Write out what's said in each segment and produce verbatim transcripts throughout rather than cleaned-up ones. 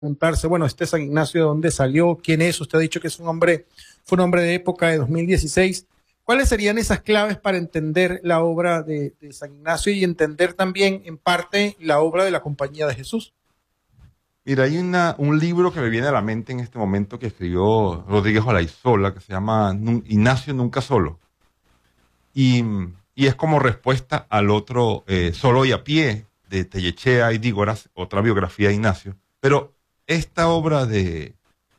preguntarse, bueno, este San Ignacio, ¿de dónde salió? ¿Quién es? Usted ha dicho que es un hombre, fue un hombre de época de dos mil dieciséis. ¿Cuáles serían esas claves para entender la obra de, de San Ignacio y entender también, en parte, la obra de la Compañía de Jesús? Mira, hay una, un libro que me viene a la mente en este momento que escribió Rodríguez Olaizola, que se llama Ignacio Nunca Solo. Y, y es como respuesta al otro, eh, Solo y a Pie, de Tellechea y Dígoras, otra biografía de Ignacio. Pero esta obra de,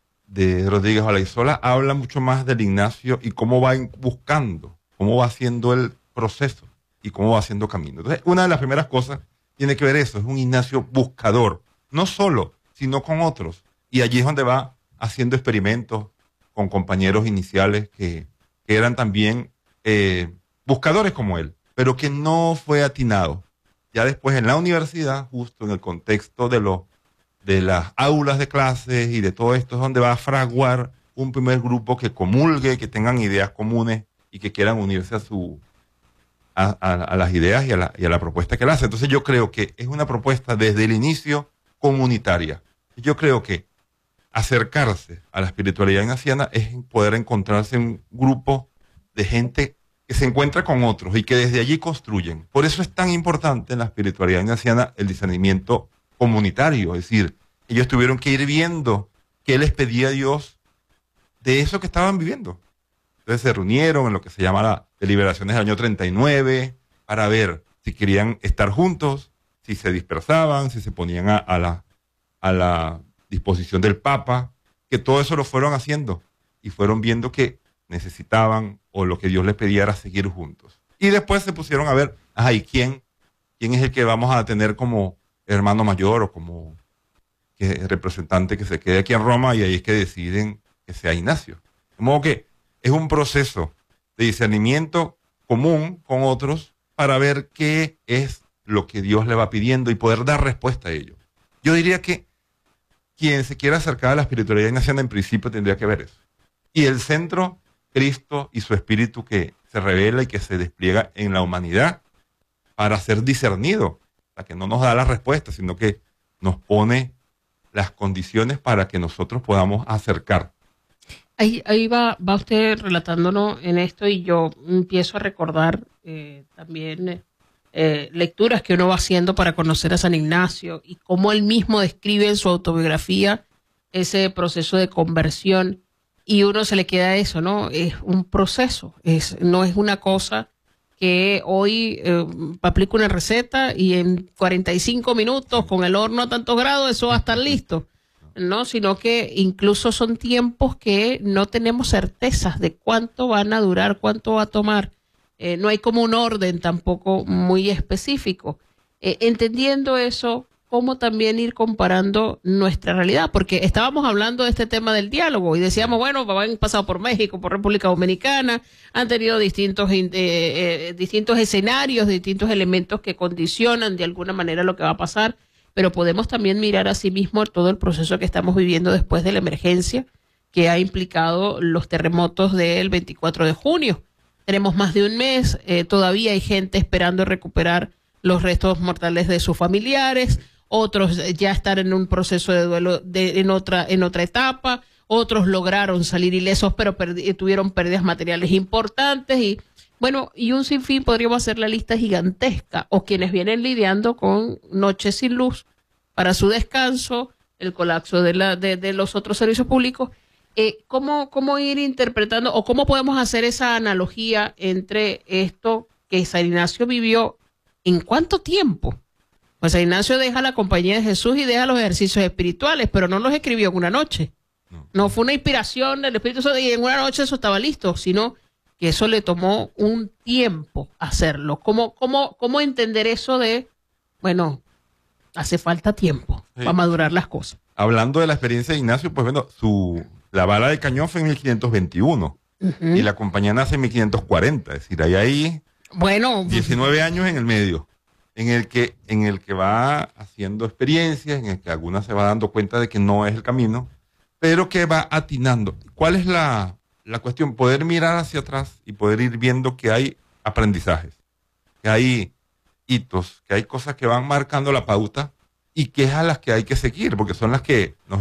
de Rodríguez Olaizola habla mucho más del Ignacio y cómo va buscando, cómo va haciendo el proceso y cómo va haciendo camino. Entonces, una de las primeras cosas tiene que ver eso, es un Ignacio buscador, no solo, sino con otros. Y allí es donde va haciendo experimentos con compañeros iniciales que, que eran también eh, buscadores como él, pero que no fue atinado. Ya después en la universidad, justo en el contexto de, lo, de las aulas de clases y de todo esto, es donde va a fraguar un primer grupo que comulgue, que tengan ideas comunes y que quieran unirse a su a, a, a las ideas y a, la, y a la propuesta que él hace. Entonces yo creo que es una propuesta desde el inicio comunitaria. Yo creo que acercarse a la espiritualidad ignaciana es poder encontrarse en un grupo de gente que se encuentra con otros y que desde allí construyen. Por eso es tan importante en la espiritualidad ignaciana el discernimiento comunitario, es decir, ellos tuvieron que ir viendo qué les pedía Dios de eso que estaban viviendo. Entonces se reunieron en lo que se llama la deliberaciones del año treinta y nueve para ver si querían estar juntos, si se dispersaban, si se ponían a, a, la, a la disposición del Papa, que todo eso lo fueron haciendo y fueron viendo que necesitaban o lo que Dios les pedía era seguir juntos. Y después se pusieron a ver, ajá, ¿y quién, quién es el que vamos a tener como hermano mayor o como que, representante que se quede aquí en Roma? Y ahí es que deciden que sea Ignacio. De modo que es un proceso de discernimiento común con otros para ver qué es lo que Dios le va pidiendo y poder dar respuesta a ello. Yo diría que quien se quiera acercar a la espiritualidad ignaciana en principio tendría que ver eso. Y el centro, Cristo y su espíritu que se revela y que se despliega en la humanidad para ser discernido, para que no nos da la respuesta, sino que nos pone las condiciones para que nosotros podamos acercar. Ahí, ahí va, va usted relatándonos en esto y yo empiezo a recordar eh, también eh, lecturas que uno va haciendo para conocer a San Ignacio y cómo él mismo describe en su autobiografía ese proceso de conversión y uno se le queda eso, ¿no? Es un proceso, es, no es una cosa que hoy eh, aplico una receta y en cuarenta y cinco minutos con el horno a tantos grados eso va a estar listo. No, sino que incluso son tiempos que no tenemos certezas de cuánto van a durar, cuánto va a tomar. Eh, no hay como un orden tampoco muy específico. Eh, entendiendo eso, cómo también ir comparando nuestra realidad, porque estábamos hablando de este tema del diálogo y decíamos, bueno, han pasado por México, por República Dominicana, han tenido distintos, eh, eh, distintos escenarios, distintos elementos que condicionan de alguna manera lo que va a pasar. Pero podemos también mirar a sí mismo todo el proceso que estamos viviendo después de la emergencia que ha implicado los terremotos del veinticuatro de junio. Tenemos más de un mes, eh, todavía hay gente esperando recuperar los restos mortales de sus familiares, otros ya están en un proceso de duelo de, en otra en otra etapa, otros lograron salir ilesos pero perdi- tuvieron pérdidas materiales importantes y bueno, y un sinfín, podríamos hacer la lista gigantesca, o quienes vienen lidiando con noches sin luz para su descanso, el colapso de, la, de, de los otros servicios públicos. Eh, ¿cómo, ¿Cómo ir interpretando o cómo podemos hacer esa analogía entre esto que San Ignacio vivió en cuánto tiempo? Pues San Ignacio deja la compañía de Jesús y deja los ejercicios espirituales, pero no los escribió en una noche. No, no fue una inspiración del Espíritu Santo y en una noche eso estaba listo, sino que eso le tomó un tiempo hacerlo. ¿Cómo, cómo, cómo entender eso de, bueno, hace falta tiempo sí. para madurar las cosas? Hablando de la experiencia de Ignacio, pues bueno, su, la bala de cañón fue en mil quinientos veintiuno uh-huh. y la compañía nace en mil quinientos cuarenta, es decir, hay ahí bueno, diecinueve años en el medio, en el que, en el que va haciendo experiencias, en el que algunas se va dando cuenta de que no es el camino, pero que va atinando. ¿Cuál es la... La cuestión, poder mirar hacia atrás y poder ir viendo que hay aprendizajes, que hay hitos, que hay cosas que van marcando la pauta y que es a las que hay que seguir, porque son las que nos